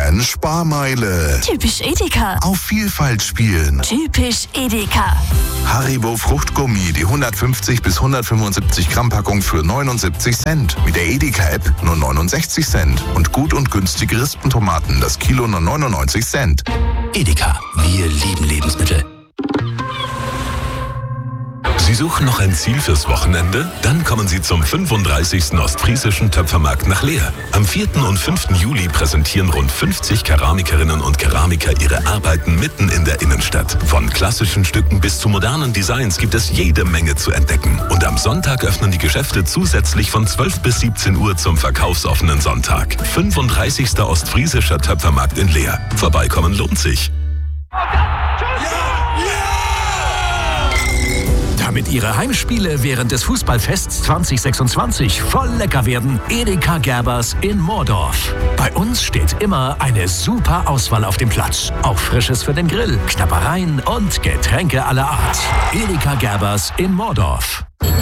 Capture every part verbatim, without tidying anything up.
Gern Sparmeile. Typisch Edeka. Auf Vielfalt spielen. Typisch Edeka. Haribo Fruchtgummi, die hundertfünfzig bis hundertfünfundsiebzig Gramm Packung für neunundsiebzig Cent. Mit der Edeka-App nur neunundsechzig Cent. Und gut und günstige Rispentomaten, das Kilo nur neunundneunzig Cent. Edeka, wir lieben Lebensmittel. Sie suchen noch ein Ziel fürs Wochenende? Dann kommen Sie zum fünfunddreißigsten Ostfriesischen Töpfermarkt nach Leer. Am vierten und fünften Juli präsentieren rund fünfzig Keramikerinnen und Keramiker ihre Arbeiten mitten in der Innenstadt. Von klassischen Stücken bis zu modernen Designs gibt es jede Menge zu entdecken. Und am Sonntag öffnen die Geschäfte zusätzlich von zwölf bis siebzehn Uhr zum verkaufsoffenen Sonntag. fünfunddreißigster Ostfriesischer Töpfermarkt in Leer. Vorbeikommen lohnt sich. Damit Ihre Heimspiele während des Fußballfests zwanzig sechsundzwanzig voll lecker werden, Edeka Gerbers in Moordorf. Bei uns steht immer eine super Auswahl auf dem Platz. Auch Frisches für den Grill, Knabbereien und Getränke aller Art. Edeka Gerbers in Moordorf.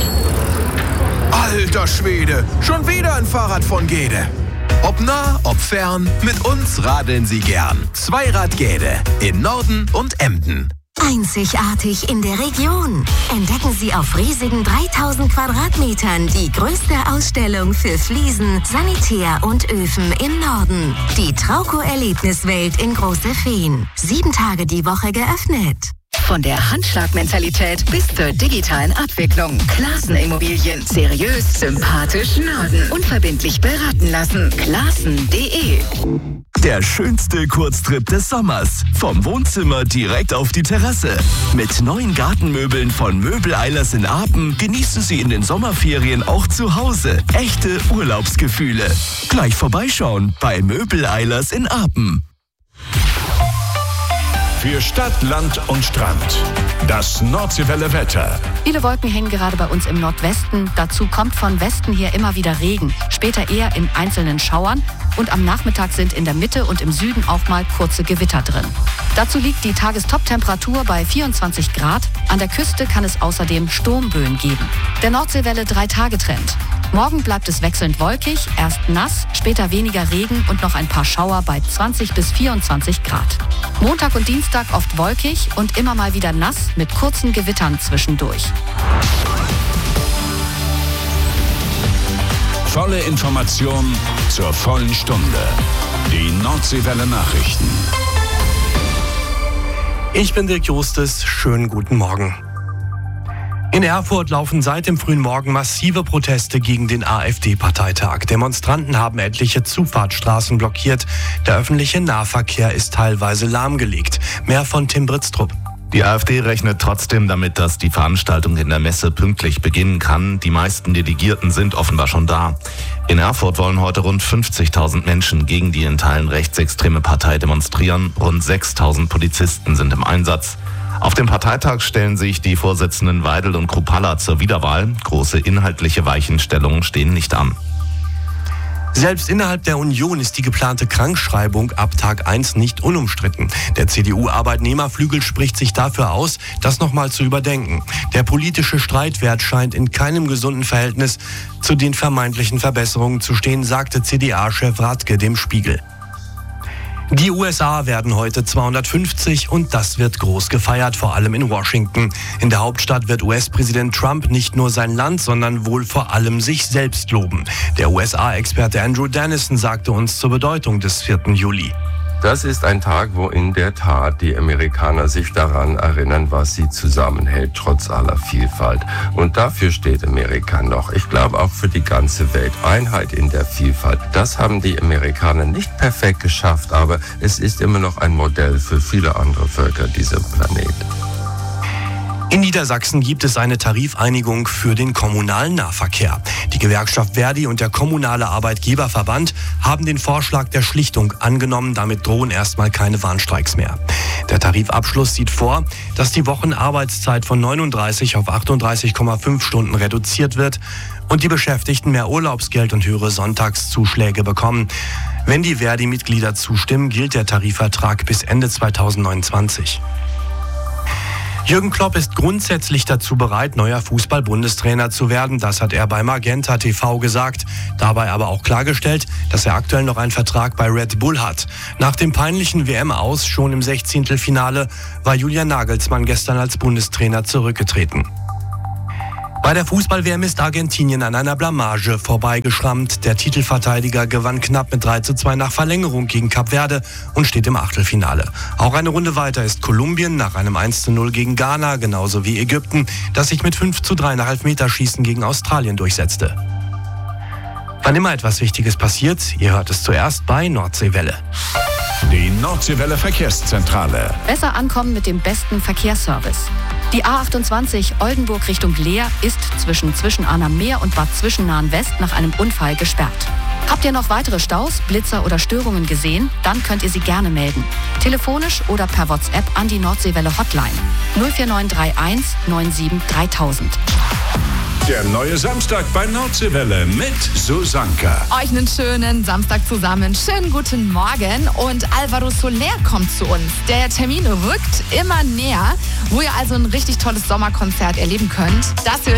Alter Schwede, schon wieder ein Fahrrad von Gede. Ob nah, ob fern, mit uns radeln Sie gern. Zweirad Gede in Norden und Emden. Einzigartig in der Region. Entdecken Sie auf riesigen dreitausend Quadratmetern die größte Ausstellung für Fliesen, Sanitär und Öfen im Norden. Die Trauco-Erlebniswelt in Große Feen. Sieben Tage die Woche geöffnet. Von der Handschlagmentalität bis zur digitalen Abwicklung. Klassen Immobilien. Seriös, sympathisch, Norden. Unverbindlich beraten lassen. Klassen punkt de. Der schönste Kurztrip des Sommers. Vom Wohnzimmer direkt auf die Terrasse. Mit neuen Gartenmöbeln von Möbel-Eilers in Apen genießen Sie in den Sommerferien auch zu Hause echte Urlaubsgefühle. Gleich vorbeischauen bei Möbel-Eilers in Apen. Für Stadt, Land und Strand. Das Nordseewelle Wetter. Viele Wolken hängen gerade bei uns im Nordwesten. Dazu kommt von Westen her immer wieder Regen. Später eher in einzelnen Schauern. Und am Nachmittag sind in der Mitte und im Süden auch mal kurze Gewitter drin. Dazu liegt die Tagestop-Temperatur bei vierundzwanzig Grad. An der Küste kann es außerdem Sturmböen geben. Der Nordseewelle drei-Tage-Trend. Morgen bleibt es wechselnd wolkig, erst nass, später weniger Regen und noch ein paar Schauer bei zwanzig bis vierundzwanzig Grad. Montag und Dienstag oft wolkig und immer mal wieder nass mit kurzen Gewittern zwischendurch. Volle Information zur vollen Stunde. Die Nordseewelle Nachrichten. Ich bin Dirk Justus. Schönen guten Morgen. In Erfurt laufen seit dem frühen Morgen massive Proteste gegen den AfD-Parteitag. Demonstranten haben etliche Zufahrtsstraßen blockiert. Der öffentliche Nahverkehr ist teilweise lahmgelegt. Mehr von Tim Britztrup. Die AfD rechnet trotzdem damit, dass die Veranstaltung in der Messe pünktlich beginnen kann. Die meisten Delegierten sind offenbar schon da. In Erfurt wollen heute rund fünfzigtausend Menschen gegen die in Teilen rechtsextreme Partei demonstrieren. Rund sechstausend Polizisten sind im Einsatz. Auf dem Parteitag stellen sich die Vorsitzenden Weidel und Kruppalla zur Wiederwahl. Große inhaltliche Weichenstellungen stehen nicht an. Selbst innerhalb der Union ist die geplante Krankschreibung ab Tag eins nicht unumstritten. Der C D U-Arbeitnehmerflügel spricht sich dafür aus, das nochmal zu überdenken. Der politische Streitwert scheint in keinem gesunden Verhältnis zu den vermeintlichen Verbesserungen zu stehen, sagte C D A-Chef Radke dem Spiegel. Die U S A werden heute zweihundertfünfzig und das wird groß gefeiert, vor allem in Washington. In der Hauptstadt wird U S-Präsident Trump nicht nur sein Land, sondern wohl vor allem sich selbst loben. Der U S A-Experte Andrew Dennison sagte uns zur Bedeutung des vierten Juli. Das ist ein Tag, wo in der Tat die Amerikaner sich daran erinnern, was sie zusammenhält, trotz aller Vielfalt. Und dafür steht Amerika noch. Ich glaube auch für die ganze Welt. Einheit in der Vielfalt. Das haben die Amerikaner nicht perfekt geschafft, aber es ist immer noch ein Modell für viele andere Völker dieser Planet. In Niedersachsen gibt es eine Tarifeinigung für den kommunalen Nahverkehr. Die Gewerkschaft Verdi und der kommunale Arbeitgeberverband haben den Vorschlag der Schlichtung angenommen. Damit drohen erstmal keine Warnstreiks mehr. Der Tarifabschluss sieht vor, dass die Wochenarbeitszeit von neununddreißig auf achtunddreißig Komma fünf Stunden reduziert wird und die Beschäftigten mehr Urlaubsgeld und höhere Sonntagszuschläge bekommen. Wenn die Verdi-Mitglieder zustimmen, gilt der Tarifvertrag bis Ende zweitausendneunundzwanzig. Jürgen Klopp ist grundsätzlich dazu bereit, neuer Fußball-Bundestrainer zu werden. Das hat er bei Magenta T V gesagt. Dabei aber auch klargestellt, dass er aktuell noch einen Vertrag bei Red Bull hat. Nach dem peinlichen W M-Aus schon im Sechzehntelfinale war Julian Nagelsmann gestern als Bundestrainer zurückgetreten. Bei der Fußball-W M ist Argentinien an einer Blamage vorbeigeschrammt. Der Titelverteidiger gewann knapp mit drei zu zwei nach Verlängerung gegen Kap Verde und steht im Achtelfinale. Auch eine Runde weiter ist Kolumbien nach einem eins zu null gegen Ghana, genauso wie Ägypten, das sich mit fünf zu drei nach Elfmeterschießen gegen Australien durchsetzte. Wann immer etwas Wichtiges passiert, ihr hört es zuerst bei Nordseewelle. Die Nordseewelle Verkehrszentrale. Besser ankommen mit dem besten Verkehrsservice. Die A achtundzwanzig Oldenburg Richtung Leer ist zwischen Zwischenahner Meer und Bad Zwischenahn West nach einem Unfall gesperrt. Habt ihr noch weitere Staus, Blitzer oder Störungen gesehen? Dann könnt ihr sie gerne melden. Telefonisch oder per WhatsApp an die Nordseewelle Hotline null vier neun drei eins neun sieben dreitausend. Der neue Samstag bei Nordseewelle mit Susanka. Euch einen schönen Samstag zusammen. Schönen guten Morgen. Und Alvaro Soler kommt zu uns. Der Termin rückt immer näher, wo ihr also ein richtig tolles Sommerkonzert erleben könnt. Das